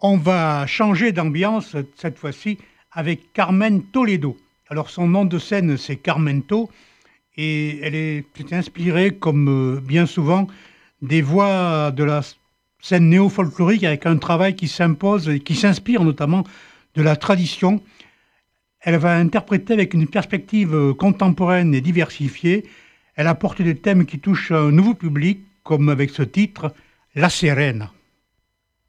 On va changer d'ambiance cette fois-ci avec Carmen Toledo. Alors son nom de scène c'est Carmento et elle est inspirée comme bien souvent des voix de la scène néo-folklorique avec un travail qui s'impose et qui s'inspire notamment de la tradition. Elle va interpréter avec une perspective contemporaine et diversifiée. Elle apporte des thèmes qui touchent un nouveau public comme avec ce titre La Sirena.